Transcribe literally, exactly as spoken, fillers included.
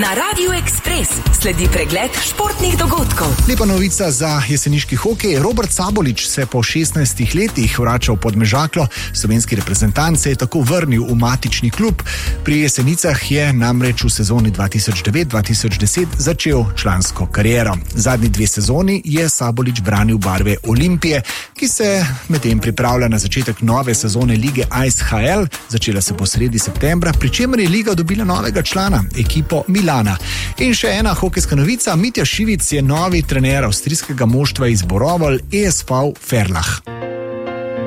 Na Radiu Ekspres sledi pregled športnih dogodkov. Lepa novica za jeseniški hokej. Robert Sabolič se po šestnajstih letih vrača v Podmežaklo. Slovenski reprezentant se je tako vrnil v matični klub. Pri Jesenicah je namreč v sezoni dva tisoč devet dva tisoč deset začel člansko kariero. Zadnji dve sezoni je Sabolič branil barve Olimpije, ki se medtem pripravlja na začetek nove sezone lige Ice H L. Začela se bo sredi septembra, pri čemer je liga dobila novega člana, ekipo Milana. In še ena hokejska novica, Mitja Šivic je novi trener avstrijskega moštva iz Borovolj, E S V Ferlach.